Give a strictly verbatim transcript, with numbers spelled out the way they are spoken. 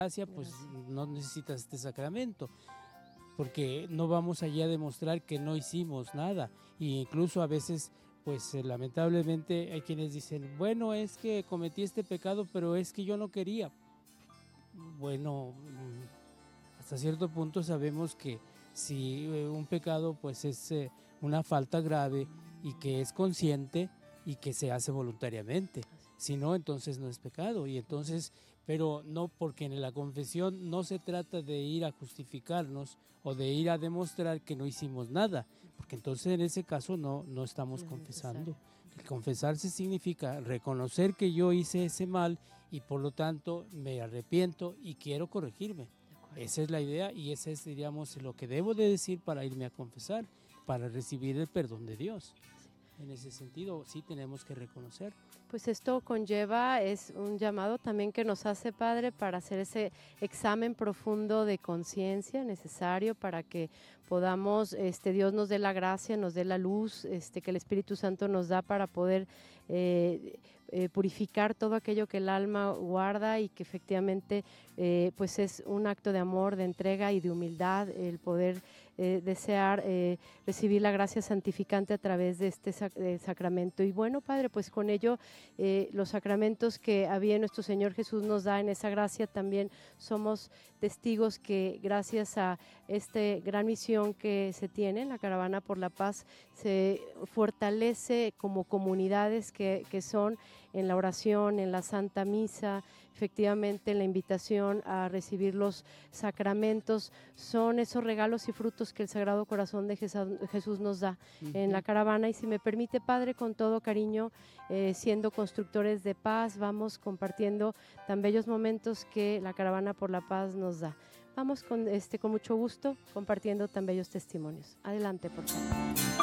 gracia, pues no necesitas este sacramento, porque no vamos allá a demostrar que no hicimos nada. E incluso a veces, pues eh, lamentablemente hay quienes dicen, bueno, es que cometí este pecado, pero es que yo no quería. Bueno, hasta cierto punto sabemos que si eh, un pecado pues es eh, una falta grave y que es consciente y que se hace voluntariamente. Si no, entonces no es pecado. Y entonces, pero no, porque en la confesión no se trata de ir a justificarnos o de ir a demostrar que no hicimos nada, porque entonces en ese caso no, no estamos No es confesando. necesario. El confesarse significa reconocer que yo hice ese mal y por lo tanto me arrepiento y quiero corregirme. Esa es la idea y ese es, diríamos, lo que debo de decir para irme a confesar, para recibir el perdón de Dios. En ese sentido, sí tenemos que reconocer. Pues esto conlleva, es un llamado también que nos hace, Padre, para hacer ese examen profundo de conciencia necesario para que podamos, este, Dios nos dé la gracia, nos dé la luz, este, que el Espíritu Santo nos da para poder eh, eh, purificar todo aquello que el alma guarda y que efectivamente eh, pues es un acto de amor, de entrega y de humildad el poder eh, desear eh, recibir la gracia santificante a través de este sac de sacramento. Y bueno, Padre, pues con ello eh, los sacramentos que había nuestro Señor Jesús nos da en esa gracia, también somos testigos que gracias a esta gran misión que se tiene, la Caravana por la Paz, se fortalece como comunidades que, que son en la oración, en la Santa Misa, efectivamente en la invitación a recibir los sacramentos, son esos regalos y frutos que el Sagrado Corazón de Jesús nos da uh-huh. en la caravana. Y si me permite, Padre, con todo cariño, eh, siendo constructores de paz, vamos compartiendo tan bellos momentos que la Caravana por la Paz nos da. Vamos con, este, con mucho gusto compartiendo tan bellos testimonios. Adelante, por favor.